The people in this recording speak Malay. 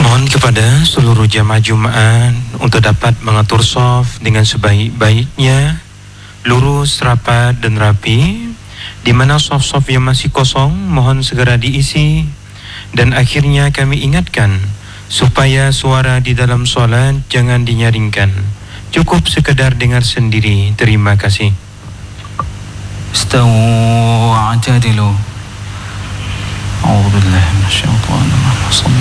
Mohon kepada seluruh jamaah Jumaat untuk dapat mengatur shaf dengan sebaik-baiknya, lurus, rapat dan rapi. Di mana shaf-shaf yang masih kosong mohon segera diisi. Dan akhirnya kami ingatkan supaya suara di dalam solat jangan dinyaringkan. Cukup sekedar dengar sendiri. Terima kasih. Istawu wa'tadilu. A'udzu billahi minasyaitonir rajim.